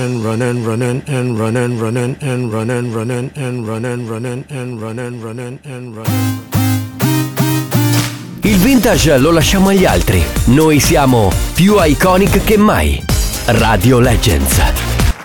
and run and run and run and run and run and run and run and run and run and run and run. Il vintage lo lasciamo agli altri. Noi siamo più iconic che mai. Radio Legends.